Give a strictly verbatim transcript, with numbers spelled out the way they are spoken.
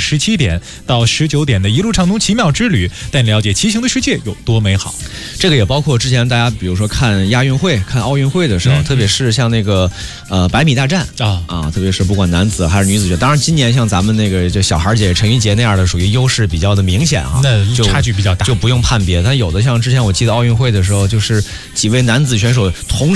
十七点到十九点的一路畅通奇妙之旅，带你了解骑行的世界有多美好。 这个也包括之前大家比如说看亚运会、看奥运会的时候，嗯、特别是像那个呃百米大战啊啊，特别是不管男子还是女子，当然今年像咱们那个就小孩姐陈云杰那样的，属于优势比较的明显啊， 那差距比较大， 就不用判别。但有的像之前我记得奥运会的时候，就是几位男子选手同